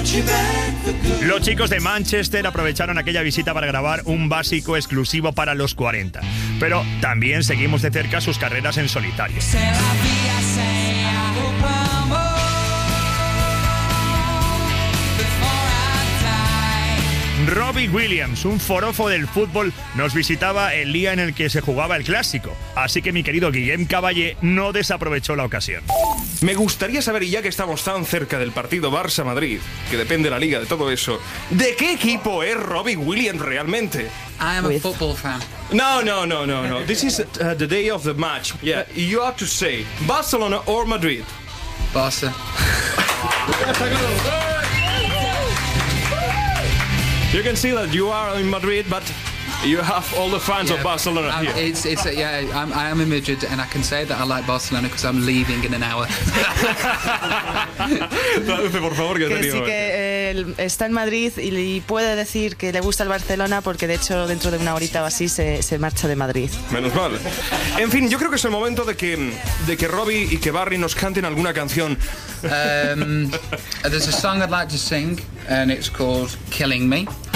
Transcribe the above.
Los chicos de Manchester aprovecharon aquella visita para grabar un básico exclusivo para los 40. Pero también seguimos de cerca sus carreras en solitario. Robbie Williams, un forofo del fútbol, nos visitaba el día en el que se jugaba el clásico. Así que mi querido Guillem Caballé no desaprovechó la ocasión. Me gustaría saber, y ya que estamos tan cerca del partido Barça-Madrid, que depende la liga de todo eso, ¿de qué equipo es Robbie Williams realmente? I am a football fan. No. This is the day of the match. Yeah, you have to say Barcelona or Madrid. Barca. You can see that you are in Madrid, but you have all the fans of Barcelona here. I am in Madrid, and I can say that I like Barcelona because I'm leaving in an hour. Traduce, por favor, que sí que él está en Madrid y puede decir que le gusta el Barcelona porque de hecho dentro de una horita o así se marcha de Madrid. Menos mal. En fin, yo creo que es el momento de que Robbie y que Barry nos canten alguna canción. There's a song I'd like to sing, and it's called Killing Me.